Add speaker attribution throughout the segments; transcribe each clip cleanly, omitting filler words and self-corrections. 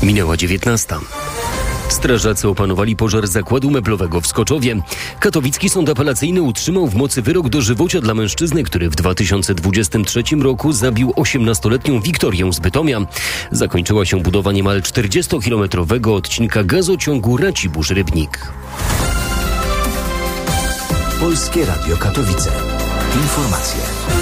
Speaker 1: Minęła 19. Strażacy opanowali pożar zakładu meblowego w Skoczowie. Katowicki Sąd Apelacyjny utrzymał w mocy wyrok dożywocia dla mężczyzny, który w 2023 roku zabił 18-letnią Wiktorię z Bytomia. Zakończyła się budowa niemal 40-kilometrowego odcinka gazociągu Racibórz-Rybnik.
Speaker 2: Polskie Radio Katowice. Informacje.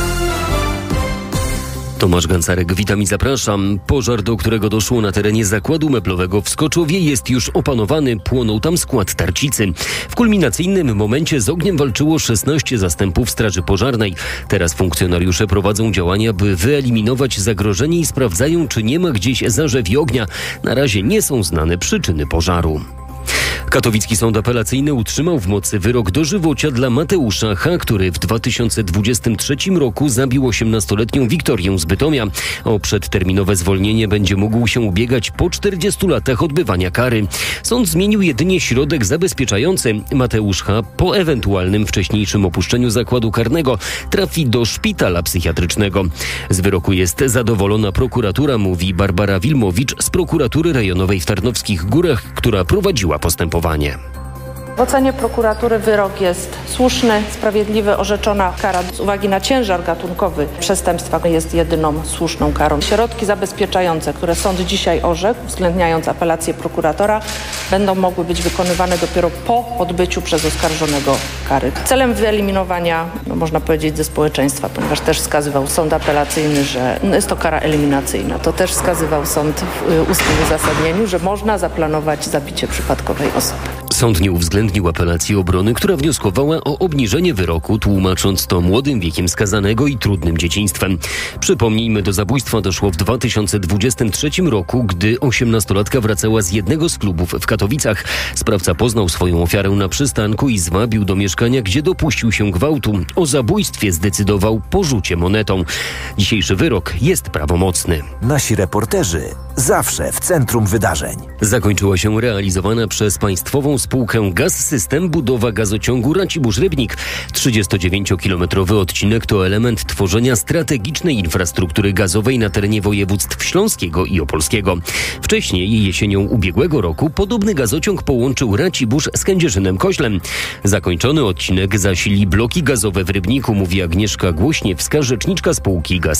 Speaker 1: Tomasz Gancarek, witam i zapraszam. Pożar, do którego doszło na terenie zakładu meblowego w Skoczowie, jest już opanowany. Płonął tam skład tarcicy. W kulminacyjnym momencie z ogniem walczyło 16 zastępów straży pożarnej. Teraz funkcjonariusze prowadzą działania, by wyeliminować zagrożenie i sprawdzają, czy nie ma gdzieś zarzewi ognia. Na razie nie są znane przyczyny pożaru. Katowicki Sąd Apelacyjny utrzymał w mocy wyrok dożywocia dla Mateusza H., który w 2023 roku zabił 18-letnią Wiktorię z Bytomia. O przedterminowe zwolnienie będzie mógł się ubiegać po 40 latach odbywania kary. Sąd zmienił jedynie środek zabezpieczający. Mateusz H. po ewentualnym wcześniejszym opuszczeniu zakładu karnego trafi do szpitala psychiatrycznego. Z wyroku jest zadowolona prokuratura, mówi Barbara Wilmowicz z prokuratury rejonowej w Tarnowskich Górach, która prowadziła postępowanie.
Speaker 3: W ocenie prokuratury wyrok jest słuszny, sprawiedliwy, orzeczona kara z uwagi na ciężar gatunkowy przestępstwa jest jedyną słuszną karą. Środki zabezpieczające, które sąd dzisiaj orzekł, uwzględniając apelację prokuratora, będą mogły być wykonywane dopiero po odbyciu przez oskarżonego kary. Celem wyeliminowania, można powiedzieć, ze społeczeństwa, ponieważ też wskazywał sąd apelacyjny, że jest to kara eliminacyjna. To też wskazywał sąd w ustnym uzasadnieniu, że można zaplanować zabicie przypadkowej osoby.
Speaker 1: Sąd nie uwzględnił apelacji obrony, która wnioskowała o obniżenie wyroku, tłumacząc to młodym wiekiem skazanego i trudnym dzieciństwem. Przypomnijmy, do zabójstwa doszło w 2023 roku, gdy 18-latka wracała z jednego z klubów w Katowicach. Sprawca poznał swoją ofiarę na przystanku i zwabił do mieszkania, gdzie dopuścił się gwałtu. O zabójstwie zdecydował po rzucie monetą. Dzisiejszy wyrok jest prawomocny.
Speaker 2: Nasi reporterzy zawsze w centrum wydarzeń.
Speaker 1: Zakończyła się realizowana przez państwową spółkę Gaz-System budowa gazociągu Racibórz-Rybnik. 39-kilometrowy odcinek to element tworzenia strategicznej infrastruktury gazowej na terenie województw śląskiego i opolskiego. Wcześniej, jesienią ubiegłego roku, podobny gazociąg połączył Racibórz z Kędzierzynem-Koźlem. Zakończony odcinek zasili bloki gazowe w Rybniku, mówi Agnieszka Głośniewska, rzeczniczka spółki Gaz